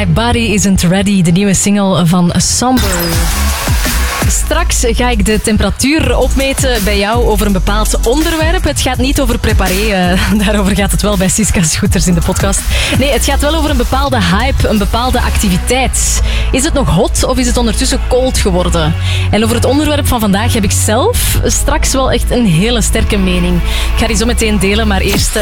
My Body Isn't Ready, de nieuwe single van Somber. Straks ga ik de temperatuur opmeten bij jou over een bepaald onderwerp. Het gaat niet over preparé, daarover gaat het wel bij Siska Scooters in de podcast. Nee, het gaat wel over een bepaalde hype, een bepaalde activiteit. Is het nog hot of is het ondertussen cold geworden? En over het onderwerp van vandaag heb ik zelf straks wel echt een hele sterke mening. Ik ga die zo meteen delen, maar eerst...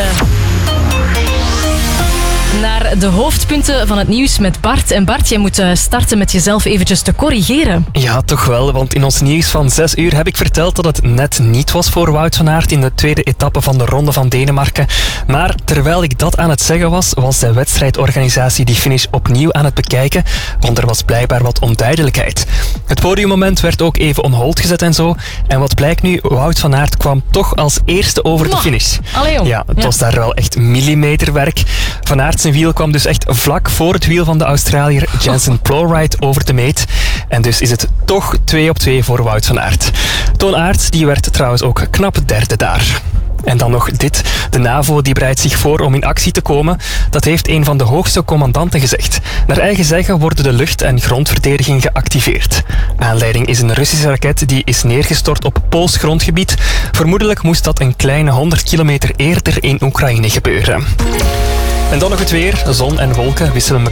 naar de hoofdpunten van het nieuws met Bart. En Bart, jij moet starten met jezelf eventjes te corrigeren. Ja, toch wel, want in ons nieuws van 6 uur heb ik verteld dat het net niet was voor Wout van Aert in de tweede etappe van de Ronde van Denemarken. Maar terwijl ik dat aan het zeggen was de wedstrijdorganisatie die finish opnieuw aan het bekijken, want er was blijkbaar wat onduidelijkheid. Het podiummoment werd ook even on hold gezet en zo. En wat blijkt nu, Wout van Aert kwam toch als eerste over de finish. Allee, jong. Ja, het was daar wel echt millimeterwerk. Van Aert zijn wiel kwam dus echt vlak voor het wiel van de Australiër Jensen Plowright over de meet. En dus is het toch 2-2 voor Wout van Aert. Toon Aerts die werd trouwens ook knap derde daar. En dan nog dit. De NAVO die bereidt zich voor om in actie te komen. Dat heeft een van de hoogste commandanten gezegd. Naar eigen zeggen worden de lucht- en grondverdediging geactiveerd. Aanleiding is een Russische raket die is neergestort op Pools grondgebied. Vermoedelijk moest dat een kleine 100 kilometer eerder in Oekraïne gebeuren. En dan nog het weer. Zon en wolken wisselen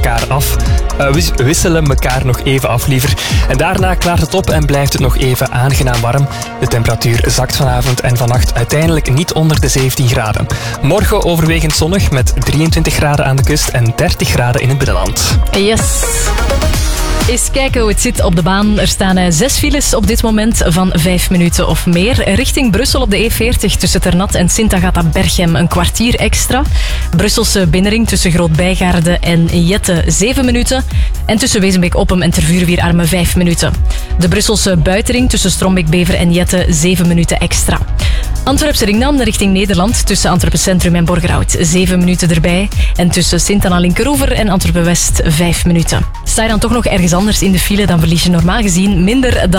elkaar nog even af, liever. En daarna klaart het op en blijft het nog even aangenaam warm. De temperatuur zakt vanavond en vannacht uiteindelijk niet onder de 17 graden. Morgen overwegend zonnig met 23 graden aan de kust en 30 graden in het binnenland. Yes. Eens kijken hoe het zit op de baan. Er staan 6 files op dit moment van 5 minuten of meer. Richting Brussel op de E40 tussen Ternat en Sint-Agatha-Berchem een kwartier extra. Brusselse binnenring tussen Groot-Bijgaarde en Jette 7 minuten. En tussen Wezenbeek-Oppem en Tervuurwier-Arme 5 minuten. De Brusselse buitenring tussen Strombeek-Bever en Jette 7 minuten extra. Antwerpse ring dan richting Nederland tussen Antwerpen Centrum en Borgerhout 7 minuten erbij. En tussen Sint-Anna-Linkeroever en Antwerpen-West 5 minuten. Sta je dan toch nog ergens anders in de file, dan verlies je normaal gezien minder dan